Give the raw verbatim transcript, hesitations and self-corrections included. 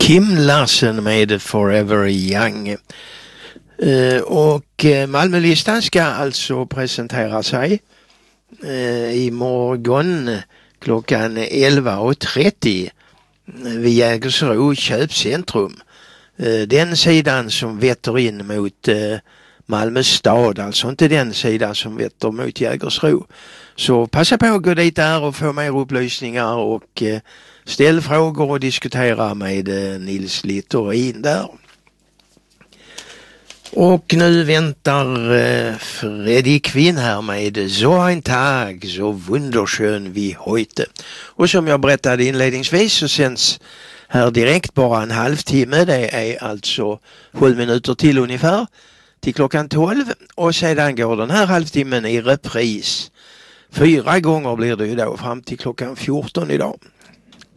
Kim Larsen med Forever Young. Uh, och uh, Malmölistan ska alltså presentera sig uh, imorgon klockan elva och trettio vid Jägersro köpcentrum. Uh, den sidan som vetter in mot uh, Malmö stad, alltså inte den sidan som vetter mot Jägersro. Så passa på att gå dit där och få mer upplysningar och uh, ställ frågor och diskutera med uh, Nils Littorin där. Och nu väntar uh, Freddy Quinn här med Så ein Tag, så wunderschön wie heute. Och som jag berättade inledningsvis så sänds här direkt bara en halvtimme. Det är alltså sju minuter till ungefär till klockan tolv. Och sedan går den här halvtimmen i repris. Fyra gånger blir det ju då fram till klockan fjorton idag.